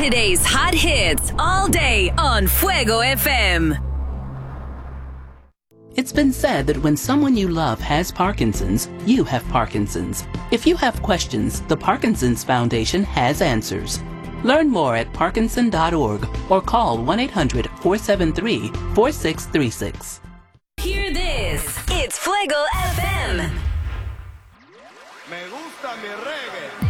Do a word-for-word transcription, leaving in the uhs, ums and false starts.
Today's hot hits all day on Fuego F M. It's been said that when someone you love has Parkinson's, you have Parkinson's. If you have questions, the Parkinson's Foundation has answers. Learn more at parkinson dot org or call one eight hundred four seven three four six three six. Hear this. It's Fuego F M. Me gusta mi reggae.